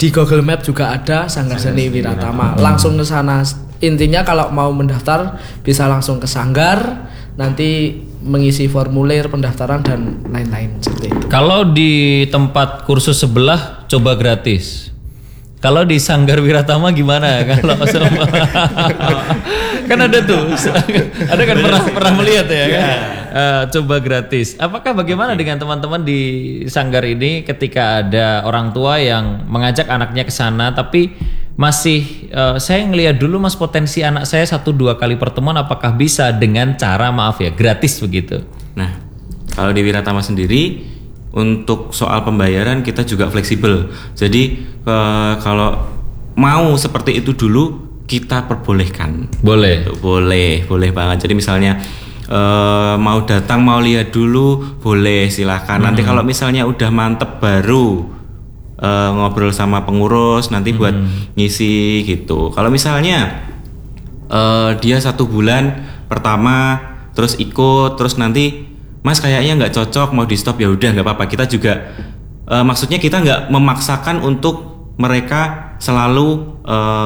di Google Map juga ada Sanggar Seni Wiratama. Langsung ke sana. Intinya kalau mau mendaftar bisa langsung ke Sanggar, nanti mengisi formulir pendaftaran dan lain-lain seperti itu. Kalau di tempat kursus sebelah coba gratis. Kalau di Sanggar Wiratama gimana? Kalau kan ada tuh, ada kan pernah melihat ya kan? Coba gratis. Apakah bagaimana dengan teman-teman di Sanggar ini ketika ada orang tua yang mengajak anaknya ke sana, tapi masih saya ngelihat dulu Mas potensi anak saya 1-2 kali pertemuan, apakah bisa dengan cara maaf ya gratis begitu? Nah, kalau di Wiratama sendiri untuk soal pembayaran kita juga fleksibel. Jadi kalau mau seperti itu dulu kita perbolehkan. Boleh. Boleh banget. Jadi misalnya mau datang mau lihat dulu boleh, silakan. Nanti kalau misalnya udah mantep baru ngobrol sama pengurus nanti buat ngisi gitu. Kalau misalnya dia 1 bulan pertama terus ikut terus nanti Mas kayaknya nggak cocok mau di stop, ya udah nggak apa-apa. Kita juga maksudnya kita nggak memaksakan untuk mereka selalu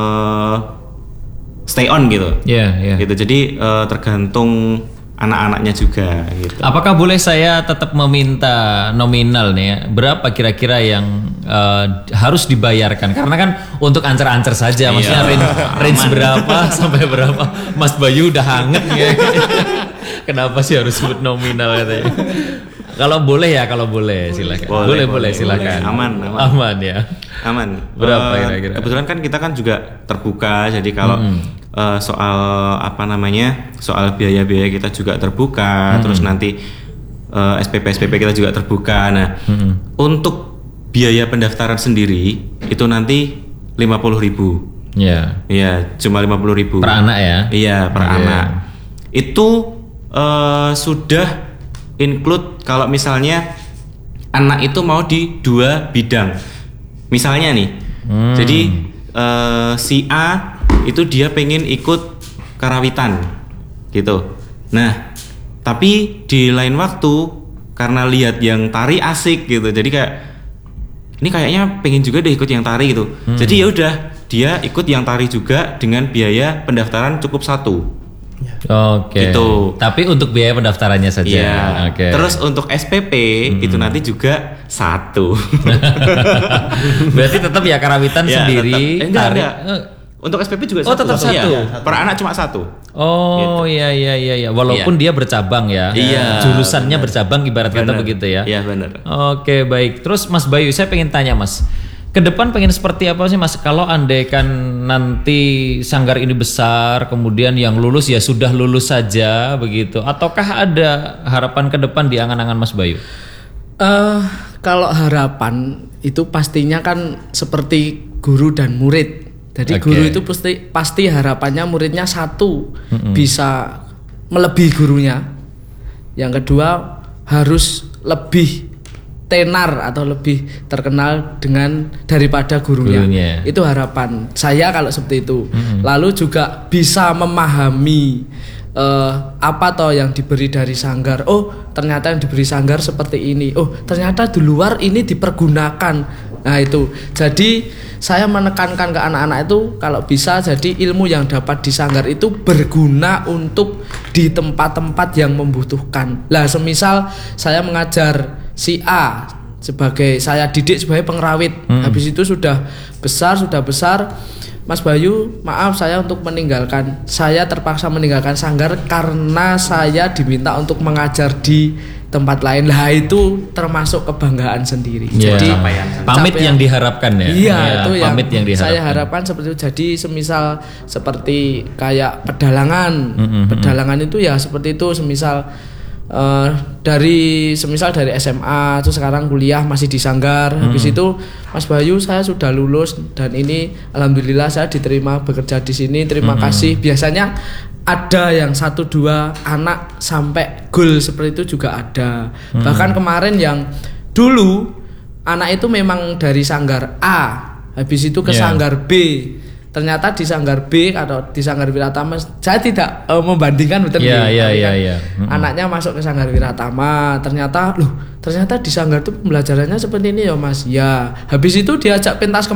stay on gitu. Iya. Gitu. Jadi tergantung anak-anaknya juga gitu. Apakah boleh saya tetap meminta nominal nih ya? Berapa kira-kira yang harus dibayarkan? Karena kan untuk ancer-ancer saja, maksudnya range berapa sampai berapa? Mas Bayu udah hangat ya. Kenapa sih harus sebut nominal katanya? Kalau boleh ya, silakan. Boleh silakan. Aman ya. Aman. Berapa kira-kira? Kebetulan kan kita kan juga terbuka, jadi kalau soal soal biaya-biaya kita juga terbuka, terus nanti SPP kita juga terbuka. Nah, untuk biaya pendaftaran sendiri itu nanti 50.000. Iya. Iya, cuma 50.000 per anak ya? Iya, per anak. Itu sudah include kalau misalnya anak itu mau di 2 bidang. Misalnya nih, jadi si A itu dia pengen ikut karawitan gitu. Nah, tapi di lain waktu karena lihat yang tari asik gitu, jadi kayak ini kayaknya pengen juga deh ikut yang tari gitu. Jadi ya udah dia ikut yang tari juga dengan biaya pendaftaran cukup 1. Oke. Gitu. Tapi untuk biaya pendaftarannya saja. Iya. Oke. Terus untuk SPP itu nanti juga 1. Berarti tetap ya karawitan Ya, sendiri. tetap. Enggak. Untuk SPP juga 1. Tetap 1. Ya, per anak cuma 1. Oh gitu. Iya. Walaupun dia bercabang ya. Iya. Jurusannya bercabang ibarat kata begitu ya. Iya benar. Oke baik. Terus Mas Bayu, saya pengen tanya Mas. Ke depan pengen seperti apa sih Mas? Kalau andaikan nanti Sanggar ini besar, kemudian yang lulus ya sudah lulus saja begitu, ataukah ada harapan ke depan di angan-angan Mas Bayu? Kalau harapan itu pastinya kan seperti guru dan murid. Jadi guru itu pasti harapannya muridnya 1 bisa melebihi gurunya. Yang kedua harus lebih tenar atau lebih terkenal daripada gurunya. Itu harapan saya kalau seperti itu. Lalu juga bisa memahami apa toh yang diberi dari Sanggar. Oh, ternyata yang diberi Sanggar seperti ini. Oh, ternyata di luar ini dipergunakan. Nah, itu. Jadi saya menekankan ke anak-anak itu kalau bisa jadi ilmu yang dapat di Sanggar itu berguna untuk di tempat-tempat yang membutuhkan. Lah, semisal saya mengajar si A saya didik sebagai pengrawit. Habis itu sudah besar, Mas Bayu, maaf saya terpaksa meninggalkan Sanggar karena saya diminta untuk mengajar di tempat lain. Lah itu termasuk kebanggaan sendiri. Jadi pamit yang diharapkan ya. Iya, itu pamit yang diharapkan. Saya harapkan seperti itu. Jadi semisal seperti kayak pedalangan. Pedalangan itu ya seperti itu, semisal dari SMA terus sekarang kuliah masih di Sanggar. Habis itu Mas Bayu saya sudah lulus dan ini alhamdulillah saya diterima bekerja di sini. Terima kasih. Biasanya ada yang 1-2 anak sampai goal seperti itu juga ada. Bahkan kemarin yang dulu anak itu memang dari Sanggar A, habis itu ke Sanggar B. Ternyata di Sanggar B atau di Sanggar Wiratama, saya tidak membandingkan betul anaknya masuk ke Sanggar Wiratama, ternyata di Sanggar itu pembelajarannya seperti ini ya Mas. Ya, habis itu diajak pentas